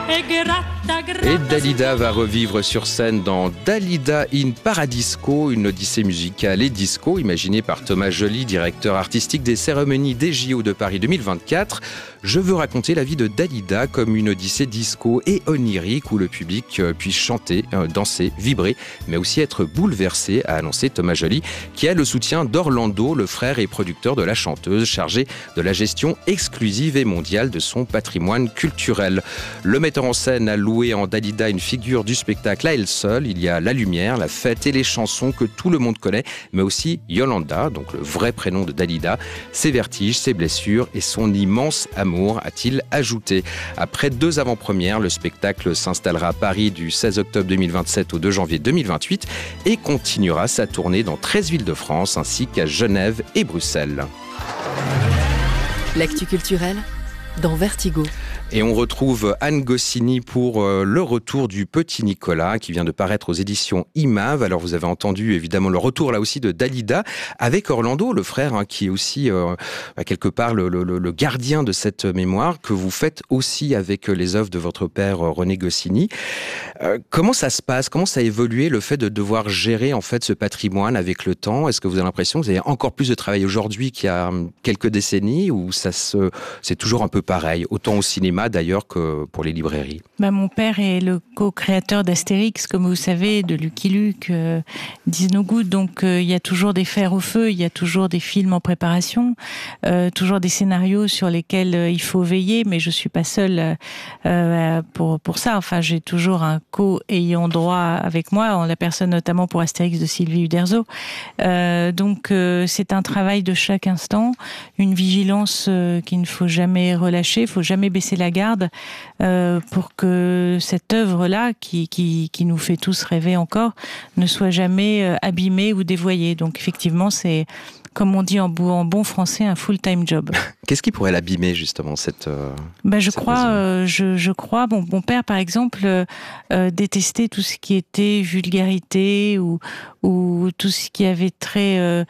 Et Dalida va revivre sur scène dans Dalida in Paradisco, une odyssée musicale et disco imaginée par Thomas Joly, directeur artistique des cérémonies des JO de Paris 2024. Je veux raconter la vie de Dalida comme une odyssée disco et onirique où le public puisse chanter, danser, vibrer, mais aussi être bouleversé, a annoncé Thomas Joly, qui a le soutien d'Orlando, le frère et producteur de la chanteuse, chargé de la gestion exclusive et mondiale de son patrimoine culturel. Le metteur en scène a loué en Dalida une figure du spectacle à elle seule. Il y a la lumière, la fête et les chansons que tout le monde connaît, mais aussi Yolanda, donc le vrai prénom de Dalida, ses vertiges, ses blessures et son immense amour, a-t-il ajouté. Après 2 avant-premières, le spectacle s'installera à Paris du 16 octobre 2027 au 2 janvier 2028 et continuera sa tournée dans 13 villes de France ainsi qu'à Genève et Bruxelles. L'actu culturelle dans Vertigo. Et on retrouve Anne Goscinny pour le retour du Petit Nicolas qui vient de paraître aux éditions IMAV. Alors vous avez entendu évidemment le retour là aussi de Dalida avec Orlando, le frère qui est aussi quelque part le gardien de cette mémoire que vous faites aussi avec les œuvres de votre père René Goscinny. Comment ça se passe? Comment ça a évolué le fait de devoir gérer en fait ce patrimoine avec le temps? Est-ce que vous avez l'impression que vous avez encore plus de travail aujourd'hui qu'il y a quelques décennies ou c'est toujours un peu pareil, autant au cinéma d'ailleurs que pour les librairies? Mon père est le co-créateur d'Astérix, comme vous savez, de Lucky Luke, Disney Good. Donc il y a toujours des fers au feu, il y a toujours des films en préparation, toujours des scénarios sur lesquels il faut veiller. Mais je suis pas seule pour ça. Enfin, j'ai toujours un co-ayant droit avec moi, en la personne notamment pour Astérix de Sylvie Uderzo. Donc c'est un travail de chaque instant, une vigilance qu'il ne faut jamais relâcher, il faut jamais baisser la garde pour que cette œuvre-là, qui nous fait tous rêver encore, ne soit jamais abîmée ou dévoyée. Donc effectivement, c'est, comme on dit en bon français, un full-time job. Qu'est-ce qui pourrait l'abîmer justement cette je crois. Bon, mon père, par exemple, détestait tout ce qui était vulgarité ou tout ce qui avait trait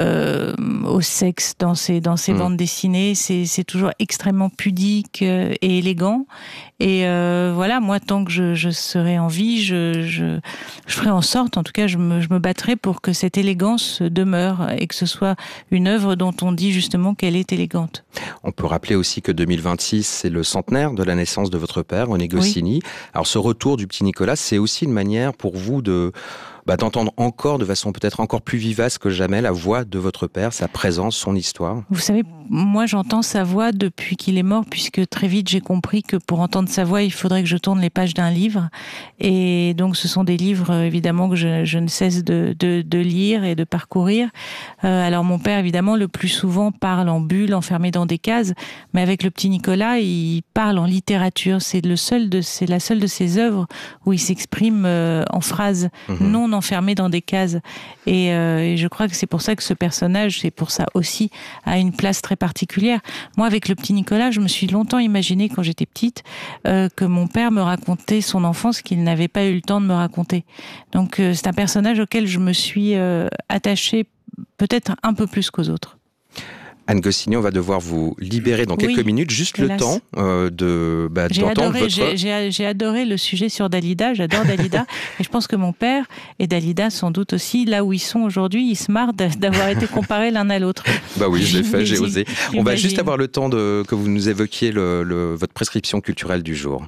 au sexe dans ses bandes dessinées. C'est toujours extrêmement pudique et élégant. Et voilà, moi, tant que je serai en vie, je ferai en sorte, en tout cas, je me battrai pour que cette élégance demeure et que ce soit une œuvre dont on dit justement qu'elle est élégante. On peut rappeler aussi que 2026, c'est le centenaire de la naissance de votre père, René Goscinny. Oui. Alors ce retour du Petit Nicolas, c'est aussi une manière pour vous d'entendre encore, de façon peut-être encore plus vivace que jamais, la voix de votre père, sa présence, son histoire. Vous savez, moi j'entends sa voix depuis qu'il est mort, puisque très vite j'ai compris que pour entendre sa voix, il faudrait que je tourne les pages d'un livre. Et donc ce sont des livres, évidemment, que je ne cesse de lire et de parcourir. Alors mon père, évidemment, le plus souvent parle en bulle, enfermé dans des cases, mais avec le Petit Nicolas, il parle en littérature. C'est la seule de ses œuvres où il s'exprime en phrases non enfermé dans des cases. Et je crois que c'est pour ça que ce personnage, c'est pour ça aussi, a une place très particulière. Moi, avec le Petit Nicolas, je me suis longtemps imaginé, quand j'étais petite, que mon père me racontait son enfance qu'il n'avait pas eu le temps de me raconter. Donc, c'est un personnage auquel je me suis attachée peut-être un peu plus qu'aux autres. Anne Goscinny, on va devoir vous libérer dans quelques minutes, juste hélas. Le temps d'entendre votre... J'ai adoré le sujet sur Dalida, j'adore Dalida, et je pense que mon père et Dalida, sans doute aussi, là où ils sont aujourd'hui, ils se marrent d'avoir été comparés l'un à l'autre. Bah oui, je l'ai fait, j'ai osé. On va juste avoir le temps que vous nous évoquiez votre prescription culturelle du jour.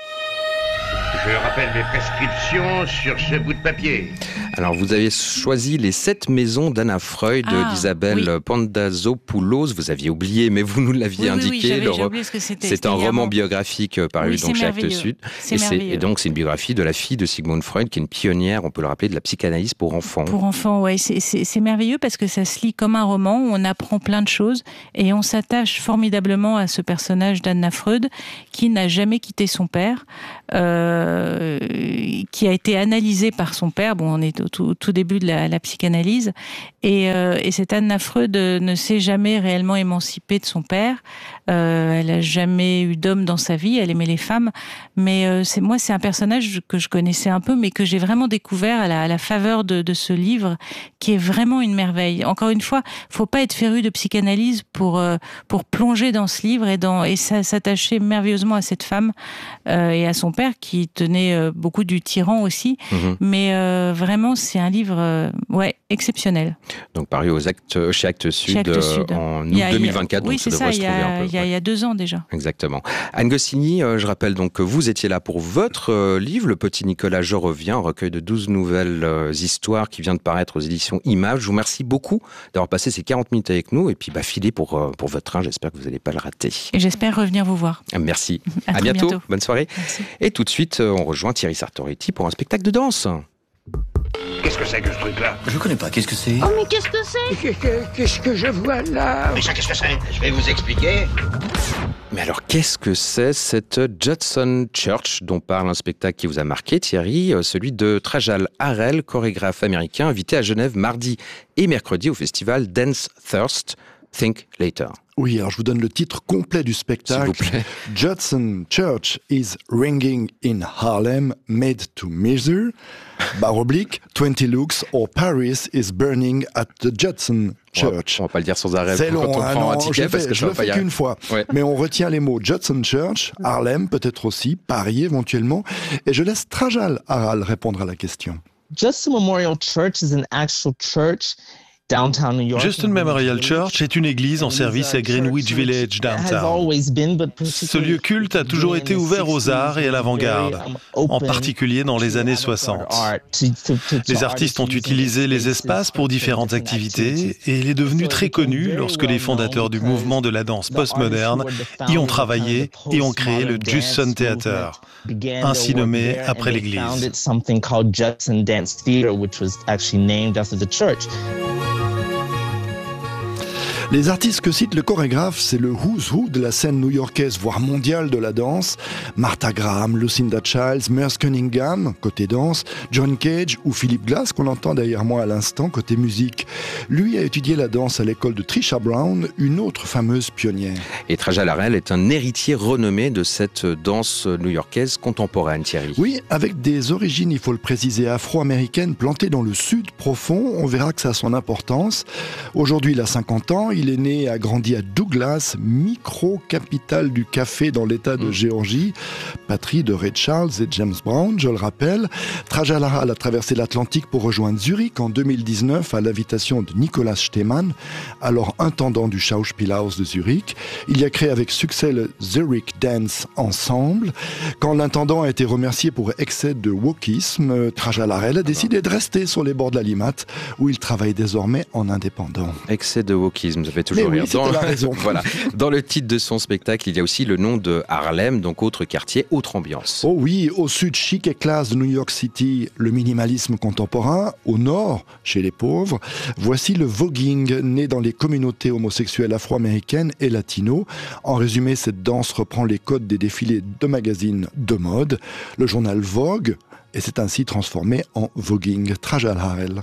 Je rappelle mes prescriptions sur ce bout de papier. Alors, vous avez choisi Les 7 maisons d'Anna Freud d'Isabelle Pandazopoulos. Vous aviez oublié, mais vous nous l'aviez indiqué. J'ai oublié ce que c'était. C'est un roman biographique paru donc chez Actes Sud. Et donc, c'est une biographie de la fille de Sigmund Freud, qui est une pionnière, on peut le rappeler, de la psychanalyse pour enfants. Pour enfants, oui. C'est merveilleux parce que ça se lit comme un roman, où on apprend plein de choses et on s'attache formidablement à ce personnage d'Anna Freud, qui n'a jamais quitté son père, qui a été analysé par son père. Bon, on est au tout début de la psychanalyse. Et cette Anna Freud ne s'est jamais réellement émancipée de son père. Elle a jamais eu d'homme dans sa vie. Elle aimait les femmes. Mais c'est un personnage que je connaissais un peu, mais que j'ai vraiment découvert à la faveur de ce livre, qui est vraiment une merveille. Encore une fois, faut pas être féru de psychanalyse pour plonger dans ce livre et s'attacher merveilleusement à cette femme et à son père qui tenait beaucoup du tyran aussi. Mais vraiment, c'est un livre exceptionnel. Donc paru chez Actes Sud, en août 2024. Oui, donc c'est ça. Il y a 2 ans déjà. Exactement. Anne Goscinny, je rappelle donc que vous étiez là pour votre livre, Le Petit Nicolas, je reviens, un recueil de 12 nouvelles histoires qui vient de paraître aux éditions Images. Je vous remercie beaucoup d'avoir passé ces 40 minutes avec nous et puis filez pour votre train. J'espère que vous n'allez pas le rater. Et j'espère revenir vous voir. Merci. À bientôt. bientôt. Bonne soirée. Merci. Et tout de suite, on rejoint Thierry Sartoretti pour un spectacle de danse. Qu'est-ce que c'est que ce truc-là? Je connais pas, qu'est-ce que c'est? Oh, mais qu'est-ce que c'est? Qu'est-ce que je vois là? Mais ça, qu'est-ce que c'est? Je vais vous expliquer. Mais alors, qu'est-ce que c'est cette Judson Church dont parle un spectacle qui vous a marqué, Thierry, celui de Trajal Harrell, chorégraphe américain, invité à Genève mardi et mercredi au festival Dance Thirst, Think Later. Oui, alors je vous donne le titre complet du spectacle. S'il vous plaît. Judson Church is ringing in Harlem, made to measure. Barre oblique, 20 looks or Paris is burning at the Judson Church. On va pas le dire sans arrêt C'est long, quand on prend un ticket parce que je le fais qu'une fois. Ouais. Mais on retient les mots Judson Church, Harlem peut-être aussi, Paris éventuellement. Et je laisse Trajal Harrell répondre à la question. Judson Memorial Church is an actual church. Downtown New York. Justin Memorial Church est une église en service à Greenwich Village, downtown. Ce lieu culte a toujours été ouvert aux arts et à l'avant-garde, en particulier dans les années 60. Les artistes ont utilisé les espaces pour différentes activités et il est devenu très connu lorsque les fondateurs du mouvement de la danse postmoderne y ont travaillé et ont créé le Judson Theater, ainsi nommé après l'église. Les artistes que cite le chorégraphe, c'est le who's who de la scène new-yorkaise, voire mondiale de la danse. Martha Graham, Lucinda Childs, Merce Cunningham, côté danse, John Cage ou Philip Glass, qu'on entend derrière moi à l'instant, côté musique. Lui a étudié la danse à l'école de Trisha Brown, une autre fameuse pionnière. Et Trajal Harrell est un héritier renommé de cette danse new-yorkaise contemporaine, Thierry. Oui, avec des origines, il faut le préciser, afro-américaines, plantées dans le sud profond. On verra que ça a son importance. Aujourd'hui, il a 50 ans. Il est né et a grandi à Douglas, micro-capitale du café dans l'état de Géorgie, patrie de Ray Charles et James Brown, je le rappelle. Trajal Harrell a traversé l'Atlantique pour rejoindre Zurich en 2019 à l'invitation de Nicolas Stemann, alors intendant du Schauspielhaus de Zurich. Il y a créé avec succès le Zurich Dance Ensemble. Quand l'intendant a été remercié pour excès de wokisme, Trajal Harrell a décidé de rester sur les bords de la Limate, où il travaille désormais en indépendant. Excès de wokisme. Ça fait toujours mais rire. Oui, la raison. Voilà. Dans le titre de son spectacle, il y a aussi le nom de Harlem, donc autre quartier, autre ambiance. Oh oui, au sud chic et classe de New York City, le minimalisme contemporain. Au nord, chez les pauvres, voici le voguing, né dans les communautés homosexuelles afro-américaines et latino. En résumé, cette danse reprend les codes des défilés de magazines de mode. Le journal Vogue, et c'est ainsi transformé en voguing. Trajal Harrell.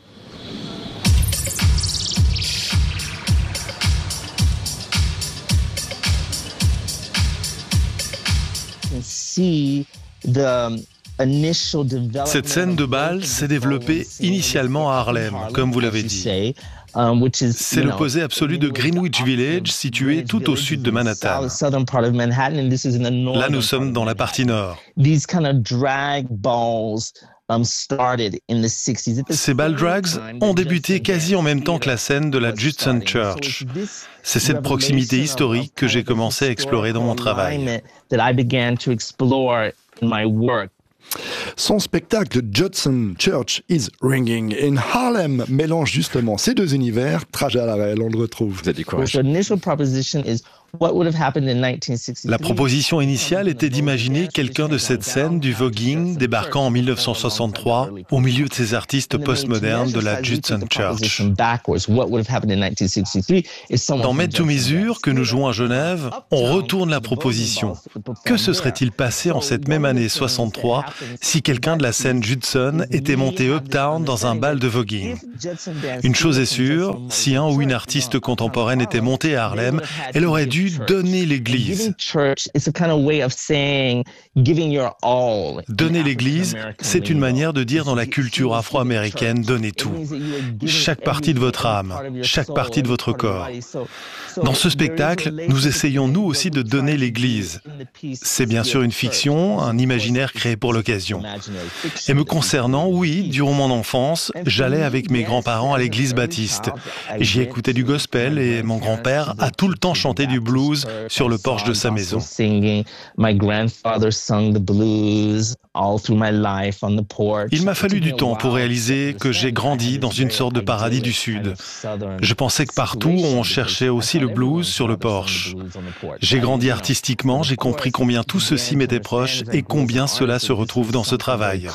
Cette scène de bal s'est développée initialement à Harlem, comme vous l'avez dit. C'est l'opposé absolu de Greenwich Village, situé tout au sud de Manhattan. Là, nous sommes dans la partie nord. Ces bal drags ont débuté quasi en même temps que la scène de la Judson Church. C'est cette proximité historique que j'ai commencé à explorer dans mon travail. Son spectacle Judson Church is Ringing in Harlem mélange justement ces deux univers. Trajal Harrell, on le retrouve. Vous avez du courage. La proposition initiale était d'imaginer quelqu'un de cette scène du voguing débarquant en 1963 au milieu de ces artistes postmodernes de la Judson Church. Dans Made to Measure, que nous jouons à Genève, on retourne la proposition. Que se serait-il passé en cette même année 63 si quelqu'un de la scène Judson était monté uptown dans un bal de voguing? Une chose est sûre, si un ou une artiste contemporaine était montée à Harlem, elle aurait dû donner l'église. Donner l'église, c'est une manière de dire dans la culture afro-américaine, donnez tout. Chaque partie de votre âme, chaque partie de votre corps. Dans ce spectacle, nous essayons nous aussi de donner l'église. C'est bien sûr une fiction, un imaginaire créé pour l'occasion. Et me concernant, oui, durant mon enfance, j'allais avec mes grands-parents à l'église baptiste. J'y écoutais du gospel et mon grand-père a tout le temps chanté du blues sur le porche de sa maison. Il m'a fallu du temps pour réaliser que j'ai grandi dans une sorte de paradis du Sud. Je pensais que partout, on cherchait aussi le blues sur le porche. J'ai grandi artistiquement, j'ai compris combien tout ceci m'était proche et combien cela se retrouve dans ce travail.